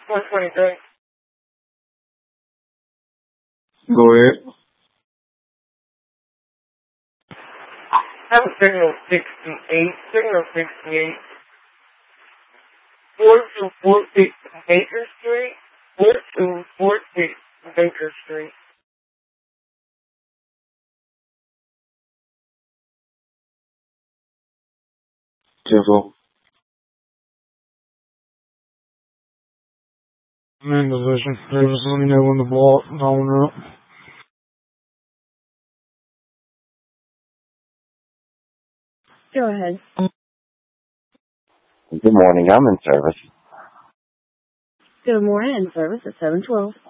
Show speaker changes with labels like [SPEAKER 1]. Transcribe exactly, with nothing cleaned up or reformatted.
[SPEAKER 1] one twenty-three.
[SPEAKER 2] Go ahead.
[SPEAKER 1] I have a signal sixty-eight, signal sixty-eight. four two four six Baker Street, four two four six Baker Street.
[SPEAKER 2] Tempo.
[SPEAKER 3] I'm in position. Just let me know when the block going up.
[SPEAKER 4] Go ahead.
[SPEAKER 5] Good morning. I'm in service.
[SPEAKER 4] Good morning. Service at seven twelve.